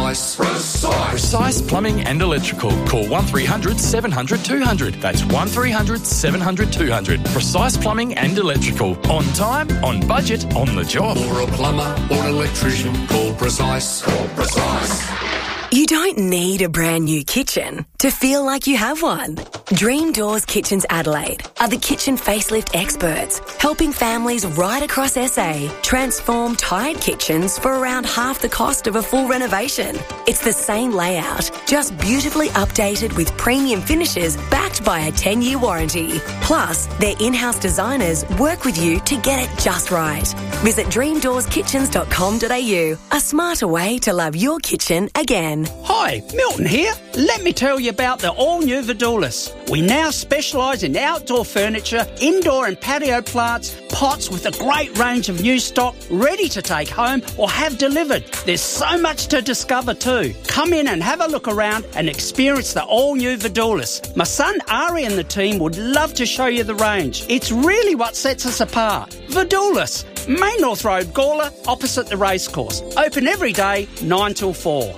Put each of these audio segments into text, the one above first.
Precise Plumbing and Electrical. Call 1300 700 200. That's 1300 700 200. Precise Plumbing and Electrical. On time, on budget, on the job. For a plumber or an electrician, call Precise. Call Precise. You don't need a brand new kitchen to feel like you have one. Dream Doors Kitchens Adelaide are the kitchen facelift experts, helping families right across SA transform tired kitchens for around half the cost of a full renovation. It's the same layout, just beautifully updated with premium finishes backed by a 10-year warranty. Plus, their in-house designers work with you to get it just right. Visit dreamdoorskitchens.com.au, a smarter way to love your kitchen again. Hi, Milton here. Let me tell you about the all-new Vidulis. We now specialise in outdoor furniture, indoor and patio plants, pots with a great range of new stock ready to take home or have delivered. There's so much to discover too. Come in and have a look around and experience the all-new Vidulis. My son Ari and the team would love to show you the range. It's really what sets us apart. Vidulis, Main North Road, Gawler, opposite the racecourse. Open every day, 9 till 4.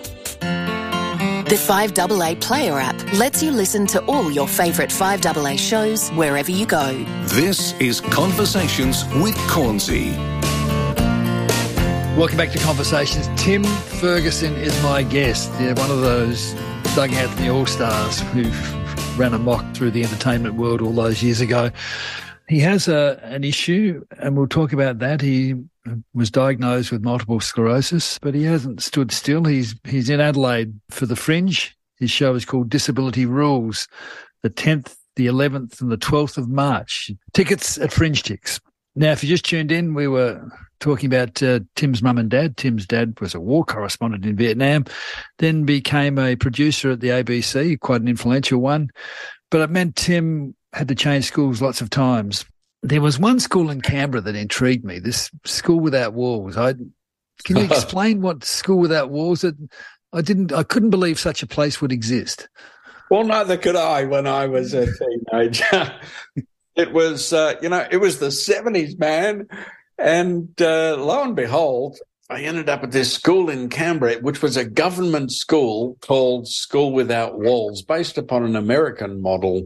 The 5AA Player app lets you listen to all your favourite 5AA shows wherever you go. This is Conversations with Cornsey. Welcome back to Conversations. Tim Ferguson is my guest. Yeah, one of those dug out the All-Stars who ran amok through the entertainment world all those years ago. He has an issue, and we'll talk about that. He was diagnosed with multiple sclerosis, but he hasn't stood still. He's in Adelaide for the Fringe. His show is called Disability Rules, the 10th, the 11th and the 12th of March. Tickets at Fringe Ticks. Now, if you just tuned in, we were talking about Tim's mum and dad. Tim's dad was a war correspondent in Vietnam, then became a producer at the ABC, quite an influential one. But it meant Tim had to change schools lots of times. There was one school in Canberra that intrigued me, this School Without Walls. Can you explain what School Without Walls? I couldn't believe such a place would exist. Well, neither could I when I was a teenager. It was, it was the 70s, man. And lo and behold, I ended up at this school in Canberra, which was a government school called School Without Walls, based upon an American model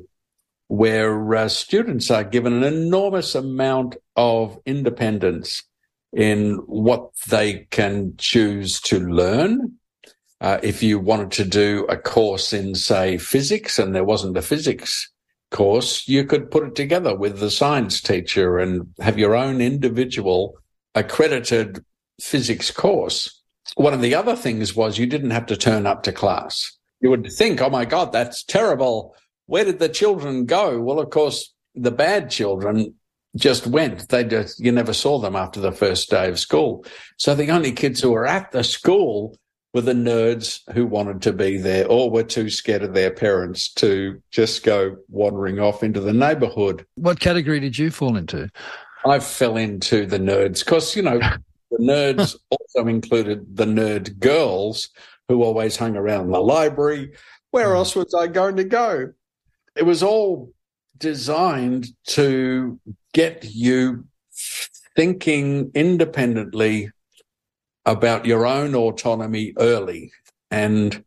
where students are given an enormous amount of independence in what they can choose to learn. If you wanted to do a course in, say, physics, and there wasn't a physics course, you could put it together with the science teacher and have your own individual accredited physics course. One of the other things was you didn't have to turn up to class. You would think, oh, my God, that's terrible. Where did the children go? Well, of course, the bad children just went. You never saw them after the first day of school. So the only kids who were at the school were the nerds who wanted to be there or were too scared of their parents to just go wandering off into the neighbourhood. What category did you fall into? I fell into the nerds because, the nerds also included the nerd girls who always hung around the library. Where else was I going to go? It was all designed to get you thinking independently about your own autonomy early. And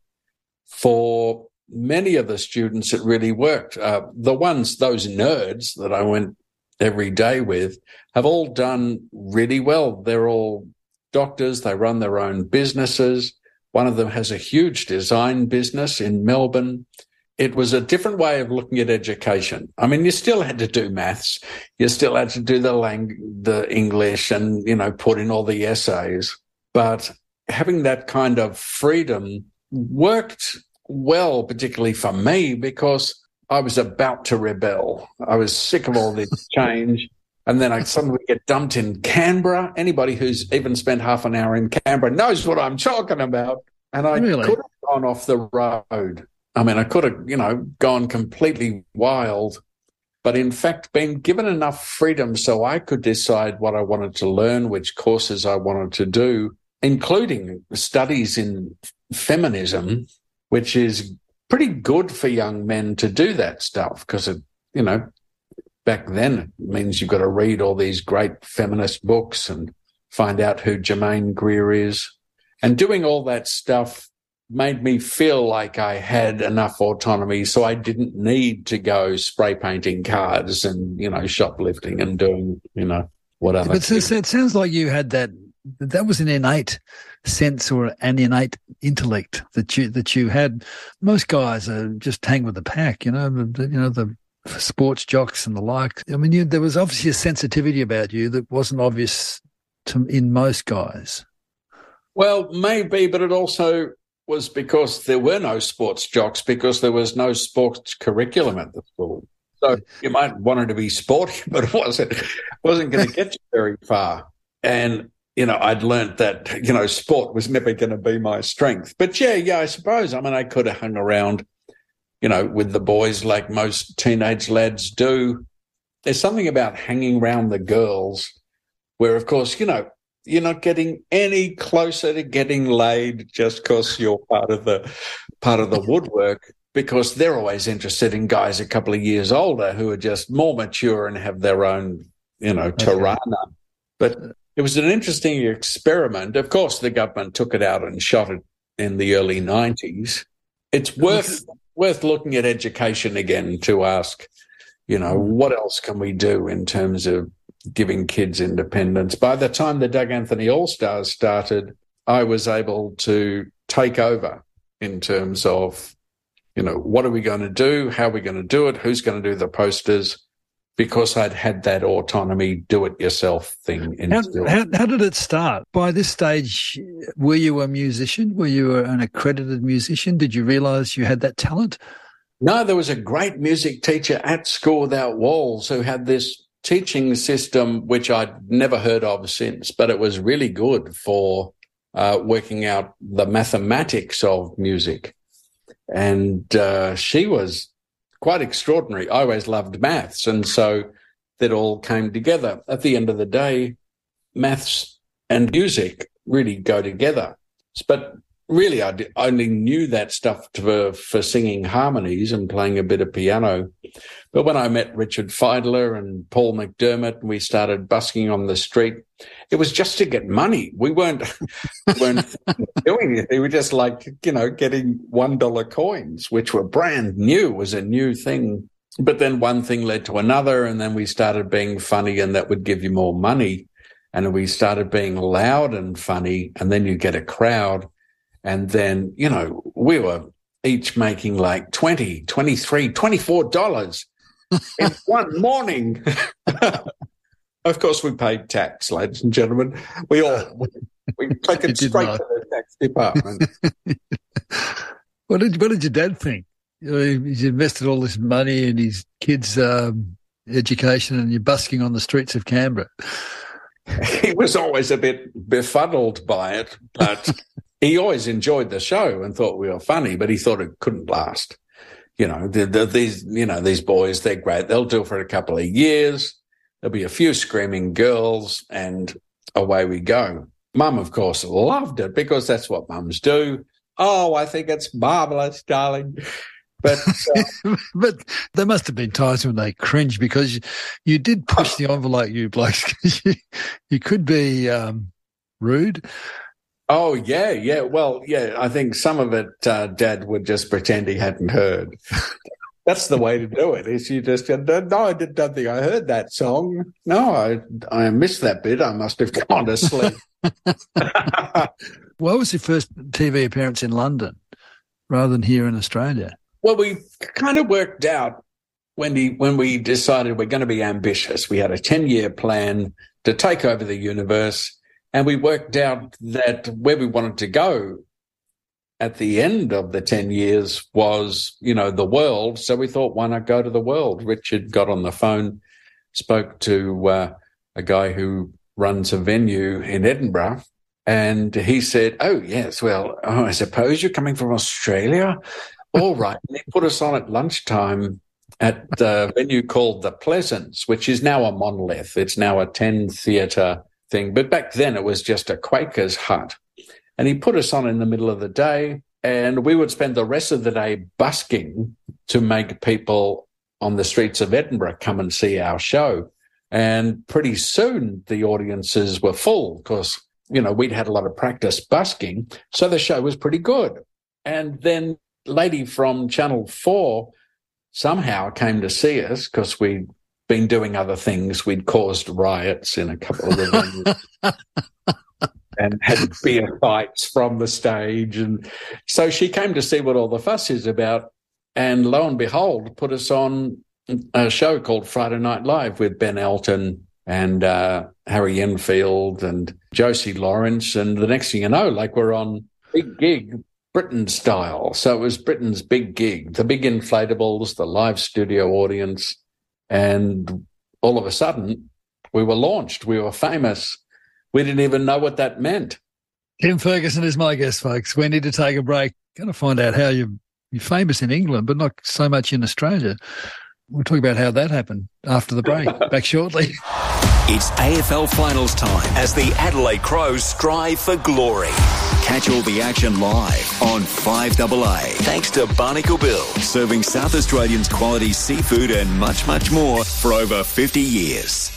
for many of the students, it really worked. Those nerds that I went every day with have all done really well. They're all doctors. They run their own businesses. One of them has a huge design business in Melbourne. It was a different way of looking at education. I mean, you still had to do maths. You still had to do the English and, put in all the essays. But having that kind of freedom worked well, particularly for me, because I was about to rebel. I was sick of all this change. And then I suddenly get dumped in Canberra. Anybody who's even spent half an hour in Canberra knows what I'm talking about. And I could have gone off the road. I mean, I could have, gone completely wild, but in fact, been given enough freedom so I could decide what I wanted to learn, which courses I wanted to do, including studies in feminism, which is pretty good for young men to do that stuff because, back then it means you've got to read all these great feminist books and find out who Germaine Greer is. And doing all that stuff made me feel like I had enough autonomy, so I didn't need to go spray painting cars and, shoplifting and doing, whatever. But it sounds like you had that was an innate sense or an innate intellect that you had. Most guys just hang with the pack, the sports jocks and the like. I mean, there was obviously a sensitivity about you that wasn't obvious in most guys. Well, maybe, but it also was because there were no sports jocks, because there was no sports curriculum at the school. So you might want to be sporty, but it wasn't going to get you very far. And, I'd learnt that, sport was never going to be my strength. But I suppose, I could have hung around, with the boys like most teenage lads do. There's something about hanging around the girls where, of course, you're not getting any closer to getting laid just because you're part of the woodwork, because they're always interested in guys a couple of years older who are just more mature and have their own, tirana. But it was an interesting experiment. Of course, the government took it out and shot it in the early 90s. It's worth looking at education again to ask, what else can we do in terms of giving kids independence. By the time the Doug Anthony All-Stars started, I was able to take over in terms of, what are we going to do? How are we going to do it? Who's going to do the posters? Because I'd had that autonomy, do-it-yourself thing. How did it start? By this stage, were you a musician? Were you an accredited musician? Did you realise you had that talent? No, there was a great music teacher at School Without Walls who had this teaching system, which I'd never heard of since, but it was really good for working out the mathematics of music. And she was quite extraordinary. I always loved maths, and so that all came together. At the end of the day, maths and music really go together. But really, I only knew that stuff for singing harmonies and playing a bit of piano. But when I met Richard Feidler and Paul McDermott and we started busking on the street, it was just to get money. We weren't doing anything. We were just getting $1 coins, which were brand new, was a new thing. But then one thing led to another, and then we started being funny, and that would give you more money. And we started being loud and funny, and then you get a crowd. And then, we were each making like $20, $23, $24 in one morning. Of course, we paid tax, ladies and gentlemen. We took it straight to the tax department. What did your dad think? He's invested all this money in his kids' education, and you're busking on the streets of Canberra. He was always a bit befuddled by it, but he always enjoyed the show and thought we were funny, but he thought it couldn't last. These boys, they're great. They'll do it for a couple of years. There'll be a few screaming girls, and away we go. Mum, of course, loved it because that's what mums do. Oh, I think it's marvellous, darling. But but there must have been times when they cringed, because you did push the envelope, you blokes. You could be rude. Oh, yeah. Well, yeah, I think some of it Dad would just pretend he hadn't heard. That's the way to do it, is you just go, no, I don't think I heard that song. No, I missed that bit. I must have gone to sleep. What was your first TV appearance in London rather than here in Australia? Well, we kind of worked out when we decided we're going to be ambitious. We had a 10-year plan to take over the universe, and we worked out that where we wanted to go at the end of the 10 years was, the world. So we thought, why not go to the world? Richard got on the phone, spoke to a guy who runs a venue in Edinburgh, and he said, oh, yes, well, I suppose you're coming from Australia? All right. And he put us on at lunchtime at a venue called The Pleasance, which is now a monolith. It's now a 10-theatre thing. But back then it was just a Quaker's hut. And he put us on in the middle of the day, and we would spend the rest of the day busking to make people on the streets of Edinburgh come and see our show. And pretty soon the audiences were full because, we'd had a lot of practice busking. So the show was pretty good. And then a lady from Channel 4 somehow came to see us because we'd been doing other things. We'd caused riots in a couple of the venues and had beer fights from the stage. And so she came to see what all the fuss is about, and lo and behold, put us on a show called Friday Night Live with Ben Elton and Harry Enfield and Josie Lawrence. And the next thing you know, like, we're on Big Gig, Britain style. So it was Britain's big gig, the big inflatables, the live studio audience. And all of a sudden, we were launched. We were famous. We didn't even know what that meant. Tim Ferguson is my guest, folks. We need to take a break. Going to find out how you're famous in England, but not so much in Australia. We'll talk about how that happened after the break. Back shortly. It's AFL finals time as the Adelaide Crows strive for glory. Catch all the action live on 5AA. Thanks to Barnacle Bill, serving South Australians quality seafood and much, much more for over 50 years.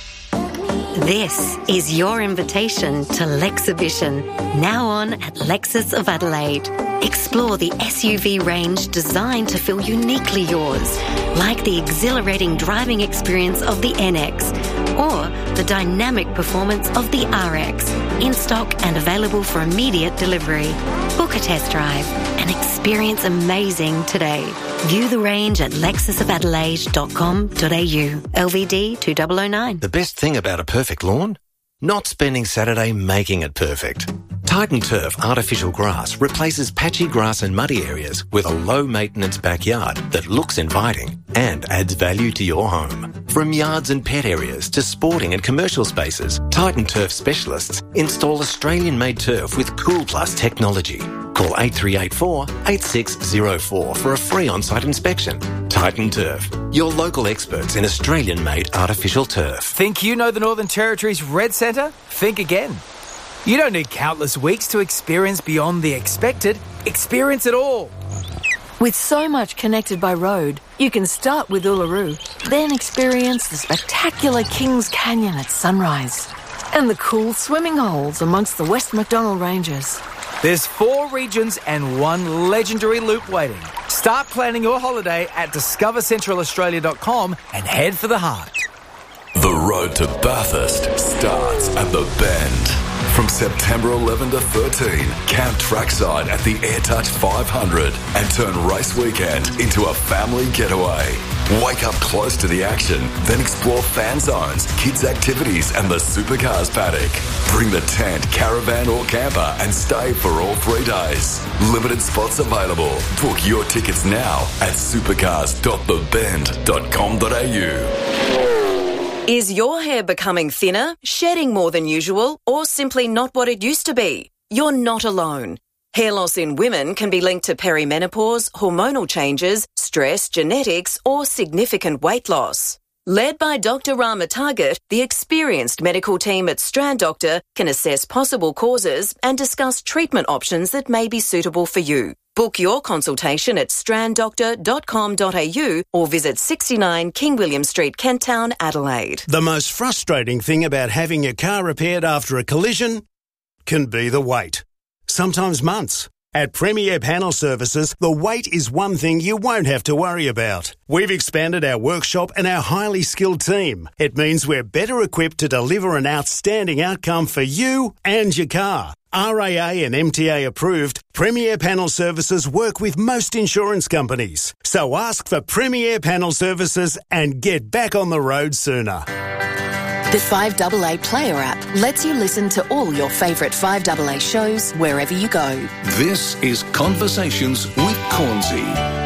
This is your invitation to Lexhibition, now on at Lexus of Adelaide. Explore the SUV range designed to feel uniquely yours, like the exhilarating driving experience of the NX or the dynamic performance of the RX, in stock and available for immediate delivery. Book a test drive and experience amazing today. View the range at lexusofadelaide.com.au. LVD 2009. The best thing about a perfect lawn? Not spending Saturday making it perfect. Titan Turf artificial grass replaces patchy grass and muddy areas with a low-maintenance backyard that looks inviting and adds value to your home. From yards and pet areas to sporting and commercial spaces, Titan Turf specialists install Australian-made turf with Cool Plus technology. Call 8384 8604 for a free on-site inspection. Titan Turf, your local experts in Australian-made artificial turf. Think you know the Northern Territory's Red Centre? Think again. You don't need countless weeks to experience beyond the expected. Experience it all. With so much connected by road, you can start with Uluru, then experience the spectacular Kings Canyon at sunrise and the cool swimming holes amongst the West Macdonnell Ranges. There's 4 regions and 1 legendary loop waiting. Start planning your holiday at discovercentralaustralia.com and head for the heart. The road to Bathurst starts at the Bend. From September 11 to 13, camp trackside at the AirTouch 500 and turn race weekend into a family getaway. Wake up close to the action, then explore fan zones, kids' activities and the supercars paddock. Bring the tent, caravan or camper and stay for all 3 days. Limited spots available. Book your tickets now at supercars.thebend.com.au. Is your hair becoming thinner, shedding more than usual, or simply not what it used to be? You're not alone. Hair loss in women can be linked to perimenopause, hormonal changes, stress, genetics, or significant weight loss. Led by Dr. Rama Target, the experienced medical team at Strand Doctor can assess possible causes and discuss treatment options that may be suitable for you. Book your consultation at stranddoctor.com.au or visit 69 King William Street, Kent Town, Adelaide. The most frustrating thing about having your car repaired after a collision can be the wait. Sometimes months. At Premier Panel Services, the wait is one thing you won't have to worry about. We've expanded our workshop and our highly skilled team. It means we're better equipped to deliver an outstanding outcome for you and your car. RAA and MTA approved, Premier Panel Services work with most insurance companies. So ask for Premier Panel Services and get back on the road sooner. The 5AA Player app lets you listen to all your favourite 5AA shows wherever you go. This is Conversations with Cornsey.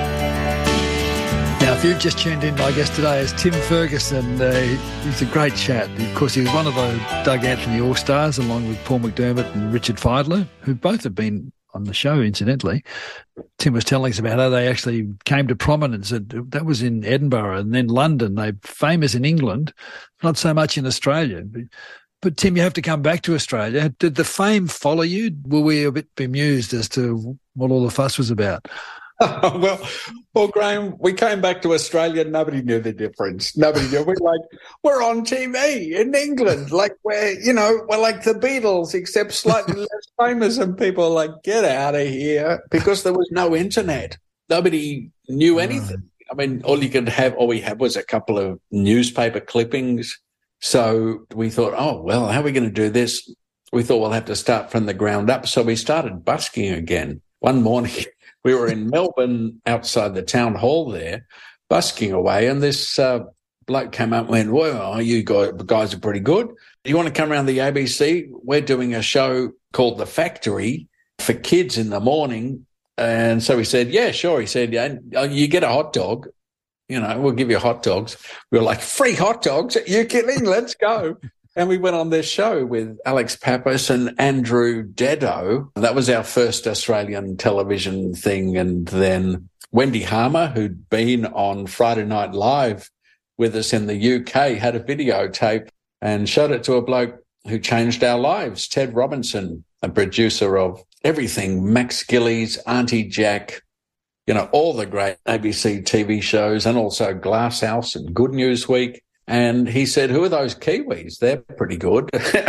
Now, if you've just tuned in, my guest today is Tim Ferguson. He's a great chat. Of course, he was one of the Doug Anthony All-Stars, along with Paul McDermott and Richard Feidler, who both have been on the show, incidentally. Tim was telling us about how they actually came to prominence. That was in Edinburgh and then London. They're famous in England, not so much in Australia. But Tim, you have to come back to Australia. Did the fame follow you? Were we a bit bemused as to what all the fuss was about? Well, Graham, we came back to Australia. Nobody knew the difference. Nobody knew. We're on TV in England. We're like the Beatles, except slightly less famous. And people are like, get out of here, because there was no internet. Nobody knew anything. I mean, all we had was a couple of newspaper clippings. So we thought, how are we going to do this? We thought we'll have to start from the ground up. So we started busking again. One morning, we were in Melbourne outside the town hall there, busking away, and this bloke came up and went, well, you guys are pretty good. Do you want to come around the ABC? We're doing a show called The Factory for kids in the morning. And so he said, yeah, sure. He said, yeah, you get a hot dog. We'll give you hot dogs. We were like, free hot dogs? Are you kidding? Let's go. And we went on this show with Alex Pappas and Andrew Dedo. That was our first Australian television thing. And then Wendy Harmer, who'd been on Friday Night Live with us in the UK, had a videotape and showed it to a bloke who changed our lives, Ted Robinson, a producer of everything, Max Gillies, Auntie Jack, all the great ABC TV shows, and also Glass House and Good News Week. And he said, who are those Kiwis? They're pretty good.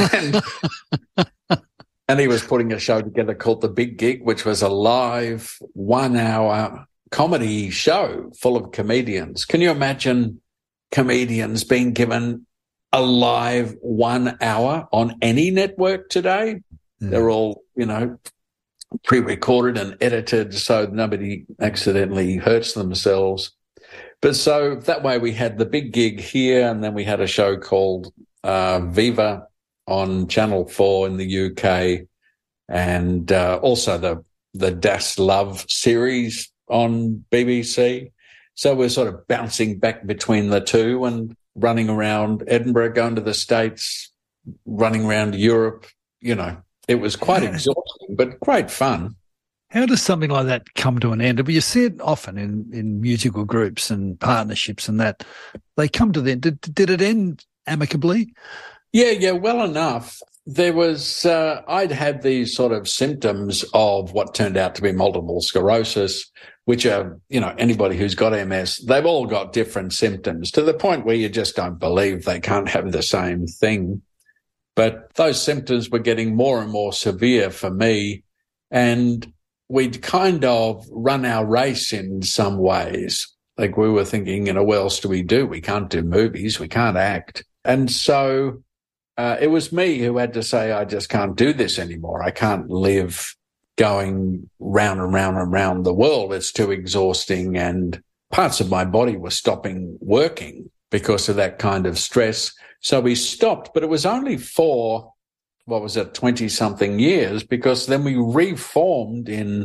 and he was putting a show together called The Big Gig, which was a live 1 hour comedy show full of comedians. Can you imagine comedians being given a live 1 hour on any network today? They're all, pre-recorded and edited so nobody accidentally hurts themselves. But so that way we had The Big Gig here, and then we had a show called Viva on Channel 4 in the UK, and also the Das Love series on BBC. So we're sort of bouncing back between the two and running around Edinburgh, going to the States, running around Europe. It was quite exhausting, but great fun. How does something like that come to an end? You see it often in musical groups and partnerships and that. They come to the end. Did it end amicably? Yeah, well enough. There was, I'd had these sort of symptoms of what turned out to be multiple sclerosis, which are, anybody who's got MS, they've all got different symptoms to the point where you just don't believe they can't have the same thing. But those symptoms were getting more and more severe for me, and we'd kind of run our race in some ways. Like we were thinking, what else do we do? We can't do movies. We can't act. And so it was me who had to say, I just can't do this anymore. I can't live going round and round and round the world. It's too exhausting. And parts of my body were stopping working because of that kind of stress. So we stopped, but it was only for 20-something years, because then we reformed in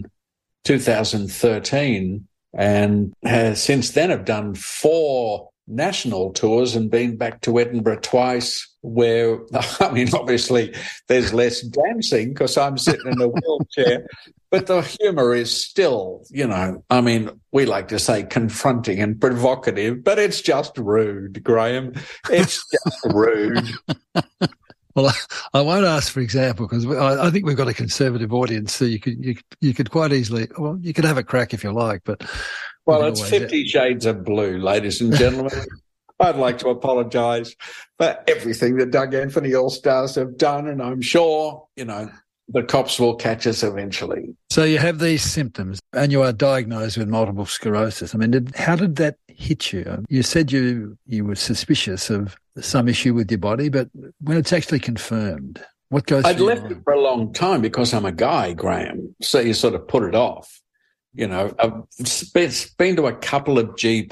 2013 and since then have done 4 national tours and been back to Edinburgh twice, where, obviously there's less dancing because I'm sitting in a wheelchair, but the humour is still, we like to say confronting and provocative, but it's just rude, Graham. It's just rude. Well, I won't ask for example, because I think we've got a conservative audience, so you could quite easily, you could have a crack if you like, but... Well, it's 50 Shades of Blue, ladies and gentlemen. I'd like to apologise for everything that Doug Anthony All-Stars have done, and I'm sure, the cops will catch us eventually. So you have these symptoms and you are diagnosed with multiple sclerosis. How did that hit you? You said you were suspicious of some issue with your body, but when it's actually confirmed, what goes through your mind? I'd left it for a long time because I'm a guy, Graham, so you sort of put it off. I've been to a couple of GPs